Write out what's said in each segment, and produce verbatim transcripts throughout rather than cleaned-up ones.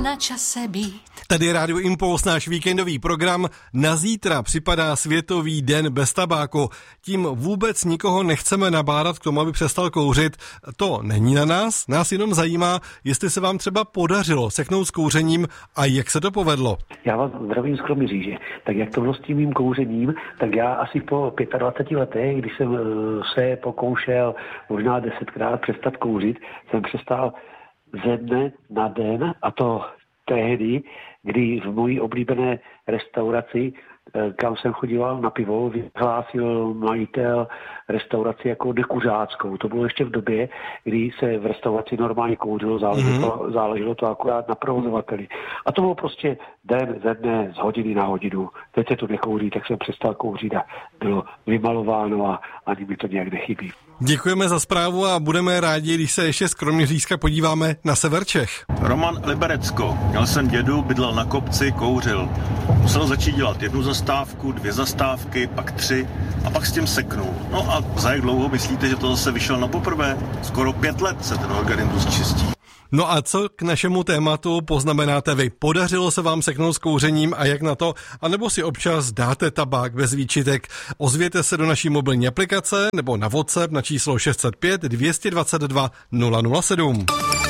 na čase být. Tady je Rádio Impuls, náš víkendový program. Na zítra připadá Světový den bez tabáku. Tím vůbec nikoho nechceme nabádat k tomu, aby přestal kouřit. To není na nás, nás jenom zajímá, jestli se vám třeba podařilo seknout s kouřením a jak se to povedlo. Já vás zdravím z Kroměříže. Tak jak to bylo s tím mým kouřením, tak já asi po dvaceti pěti letech, když jsem se pokoušel možná desetkrát přestat kouřit, jsem přestal ze dne na den, a to tehdy, kdy v mojí oblíbené restauraci, kam jsem chodil na pivo, vyhlásil majitel restauraci jako nekuřáckou. To bylo ještě v době, kdy se v restauraci normálně kouřilo, záleželo, mm-hmm. záleželo to akorát na provozovateli. A to bylo prostě den ze dne, z hodiny na hodinu. Teď se to nekouří, tak jsem přestal kouřit a bylo vymalováno a ani mi to nějak nechybí. Děkujeme za zprávu a budeme rádi, když se ještě z Kroměřížska podíváme na sever Čech. Roman Liberecko. Měl jsem dědu, bydlel na kopci, kouřil. Musel začít dělat jednu zastávku, dvě zastávky, pak tři a pak s tím seknul. No a za jak dlouho myslíte, že to zase vyšel na poprvé? Skoro pět let se ten organismus čistí. No a co k našemu tématu poznamenáte vy? Podařilo se vám seknout s kouřením a jak na to? A nebo si občas dáte tabák bez výčitek? Ozvěte se do naší mobilní aplikace nebo na WhatsApp na číslo šest set pět dvě stě dvacet dva nula nula sedm.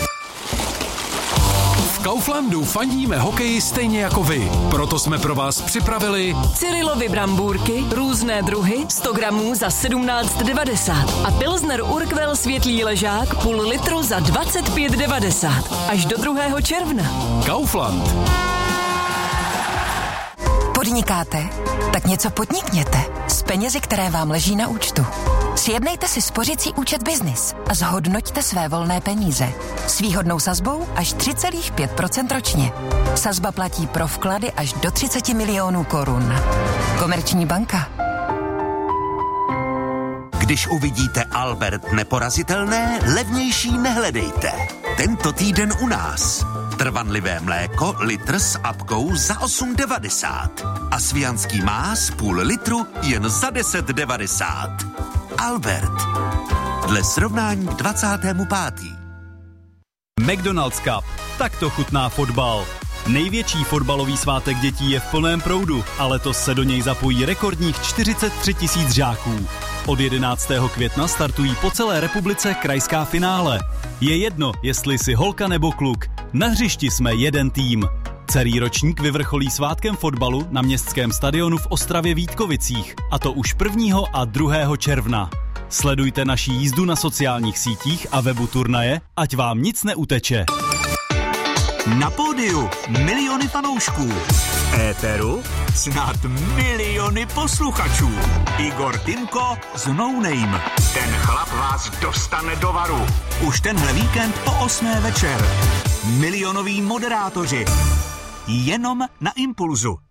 V Kauflandu fandíme hokeji stejně jako vy. Proto jsme pro vás připravili Cyrilovy brambůrky, různé druhy, sto gramů za sedmnáct devadesát a Pilsner Urquell světlý ležák půl litru za dvacet pět devadesát. Až do druhého června. Kaufland. Podnikáte? Tak něco podnikněte s penězi, které vám leží na účtu. Sjednejte si spořicí účet Business a zhodnoťte své volné peníze. S výhodnou sazbou až tři celá pět procenta ročně. Sazba platí pro vklady až do třicet milionů korun. Komerční banka. Když uvidíte Albert neporazitelné, levnější nehledejte. Tento týden u nás. Trvanlivé mléko litr s apkou za osm devadesát. A svijanský más půl litru jen za deset devadesát. Albert. Dle srovnání k dvacátému pátému McDonald's Cup. Tak to chutná fotbal. Největší fotbalový svátek dětí je v plném proudu a letos se do něj zapojí rekordních čtyřicet tři tisíc žáků. Od jedenáctého května startují po celé republice krajská finále. Je jedno, jestli jsi holka nebo kluk. Na hřišti jsme jeden tým. Celý ročník vyvrcholí svátkem fotbalu na městském stadionu v Ostravě Vítkovicích, a to už prvního a druhého června. Sledujte naši jízdu na sociálních sítích a webu turnaje, ať vám nic neuteče. Na pódiu miliony fanoušků. V éteru snad miliony posluchačů. Igor Timko z No Name. Ten chlap vás dostane do varu. Už tenhle víkend po osmé večer. Milionoví moderátoři. Jenom na Impulzu.